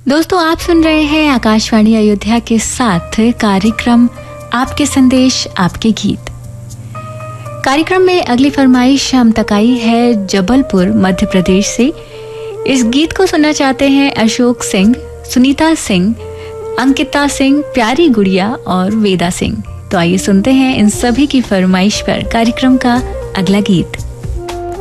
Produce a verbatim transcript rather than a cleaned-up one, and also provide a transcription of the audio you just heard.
दोस्तों, आप सुन रहे हैं आकाशवाणी अयोध्या के साथ कार्यक्रम आपके संदेश आपके गीत। कार्यक्रम में अगली फरमाइश हम तक आई है जबलपुर मध्य प्रदेश से। इस गीत को सुनना चाहते हैं अशोक सिंह, सुनीता सिंह, अंकिता सिंह, प्यारी गुड़िया और वेदा सिंह। तो आइए सुनते हैं इन सभी की फरमाइश पर कार्यक्रम का अगला गीत।